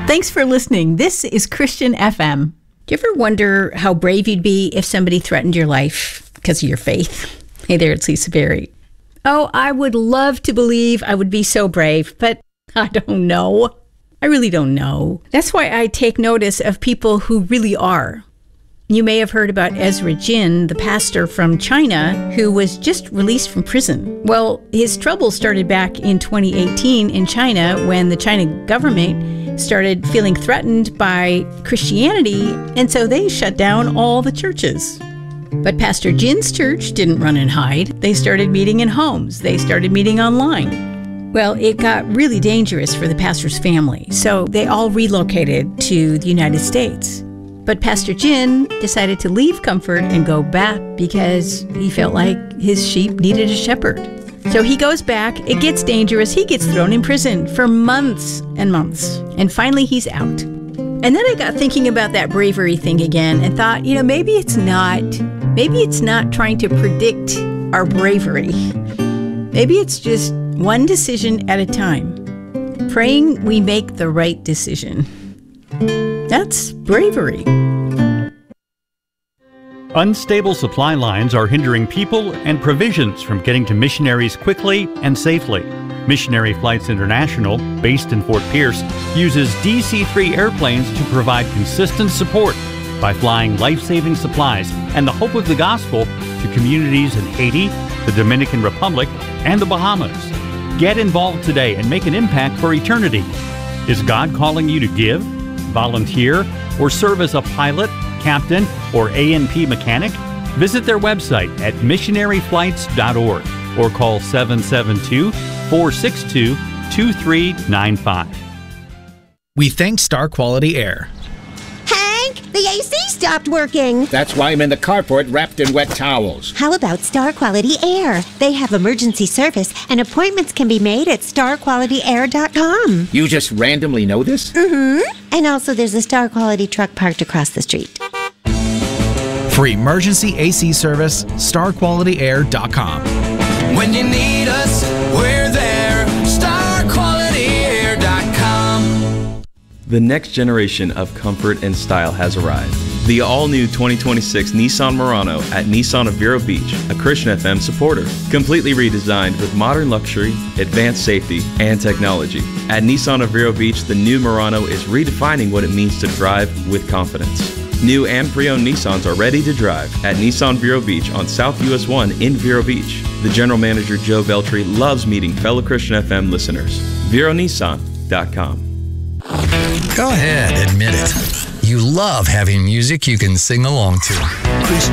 Thanks for listening. This is Christian FM. Do you ever wonder how brave you'd be if somebody threatened your life because of your faith? Hey there, it's Lisa Berry. Oh, I would love to believe I would be so brave, but I don't know. I really don't know. That's why I take notice of people who really are. You may have heard about Ezra Jin, the pastor from China, who was just released from prison. Well, his trouble started back in 2018 in China when the China government started feeling threatened by Christianity, and so they shut down all the churches. But Pastor Jin's church didn't run and hide. They started meeting in homes. They started meeting online. Well, it got really dangerous for the pastor's family, so they all relocated to the United States. But Pastor Jin decided to leave Comfort and go back because he felt like his sheep needed a shepherd. So he goes back, it gets dangerous, he gets thrown in prison for months and months, and finally he's out. And then I got thinking about that bravery thing again and thought, maybe it's not trying to predict our bravery. Maybe it's just one decision at a time. Praying we make the right decision. That's bravery. Unstable supply lines are hindering people and provisions from getting to missionaries quickly and safely. Missionary Flights International, based in Fort Pierce, uses DC-3 airplanes to provide consistent support by flying life-saving supplies and the hope of the gospel to communities in Haiti, the Dominican Republic, and the Bahamas. Get involved today and make an impact for eternity. Is God calling you to give, volunteer, or serve as a pilot, captain, or A&P mechanic? Visit their website at missionaryflights.org or call 772-462-2395. We thank Star Quality Air. The AC stopped working. That's why I'm in the carport wrapped in wet towels. How about Star Quality Air? They have emergency service and appointments can be made at starqualityair.com. You just randomly know this? Mm-hmm. And also there's a Star Quality truck parked across the street. For emergency AC service, starqualityair.com. When you need us, we're there. starqualityair.com. The next generation of comfort and style has arrived. The all-new 2026 Nissan Murano at Nissan of Vero Beach, a Christian FM supporter. Completely redesigned with modern luxury, advanced safety, and technology. At Nissan of Vero Beach, the new Murano is redefining what it means to drive with confidence. New and pre-owned Nissans are ready to drive at Nissan Vero Beach on South US 1 in Vero Beach. The general manager, Joe Veltri, loves meeting fellow Christian FM listeners. VeroNissan.com. Go ahead, admit it. You love having music you can sing along to.